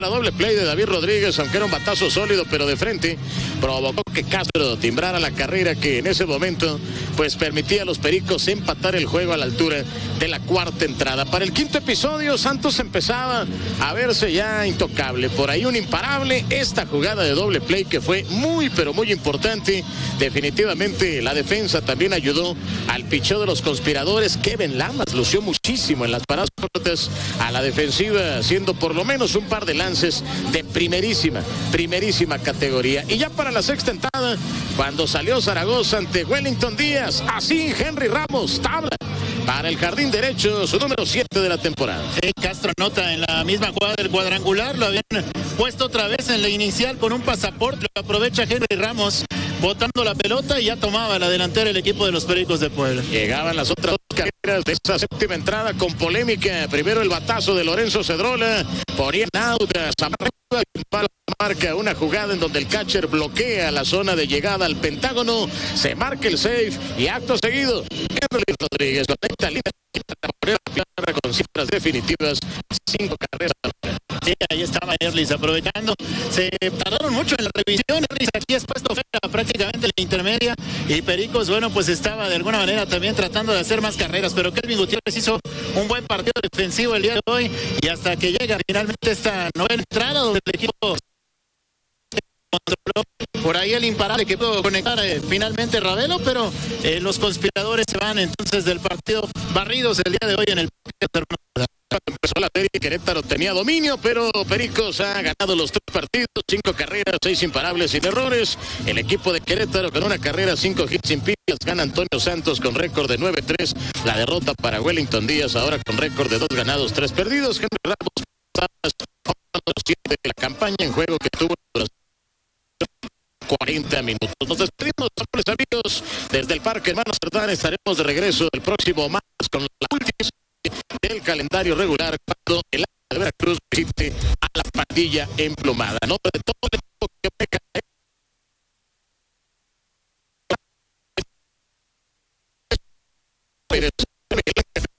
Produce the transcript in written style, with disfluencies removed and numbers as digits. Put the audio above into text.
La doble play de David Rodríguez, aunque era un batazo sólido, pero de frente, provocó que Castro timbrara la carrera que en ese momento, pues permitía a los Pericos empatar el juego a la altura de la cuarta entrada. Para el quinto episodio, Santos empezaba a verse ya intocable. Por ahí un imparable, esta jugada de doble play que fue muy, pero muy importante. Definitivamente la defensa también ayudó al picheo de los conspiradores. Kevin Lamas lució muchísimo en las paradas cortas a la defensiva, haciendo por lo menos un par de lances de primerísima categoría. Y ya para la sexta entrada, cuando salió Zaragoza ante Wellington Díaz, así Henry Ramos, tabla para el jardín derecho, su número 7 de la temporada. Castro anota en la misma jugada del cuadrangular, lo habían puesto otra vez en la inicial con un pasaporte, lo aprovecha Henry Ramos botando la pelota y ya tomaba la delantera el equipo de los Pericos de Puebla. Llegaban las otras dos carreras de esa séptima entrada con polémica. Primero el batazo de Lorenzo Cedrola, ponía Nautas arriba, marca una jugada en donde el catcher bloquea la zona de llegada al pentágono, se marca el safe y acto seguido Henry Rodríguez conecta línea con cifras definitivas, 5 carreras. Sí, ahí estaba Erlis aprovechando. Se tardaron mucho en la revisión. Erlis aquí es puesto fuera prácticamente la intermedia. Y Pericos, bueno, pues estaba de alguna manera también tratando de hacer más carreras. Pero Kelvin Gutiérrez hizo un buen partido defensivo el día de hoy. Y hasta que llega finalmente esta novena entrada donde el equipo controló por ahí el imparable que pudo conectar finalmente Ravelo, pero los conspiradores se van entonces del partido barridos el día de hoy en el Empezó la serie, Querétaro tenía dominio, pero Pericos ha ganado los 3 partidos, 5 carreras, 6 imparables sin errores. El equipo de Querétaro con una carrera, 5 hits sin pillas, gana Antonio Santos con récord de 9-3. La derrota para Wellington Díaz ahora con récord de 2 ganados, 3 perdidos. Henry Ramos, 7 de la campaña en juego que tuvo 40 minutos. Nos despedimos, amigos, desde el Parque Hermano Cerdán. Estaremos de regreso el próximo martes con la última del calendario regular cuando el de Veracruz visite a la pandilla emplumada. No de todo el equipo que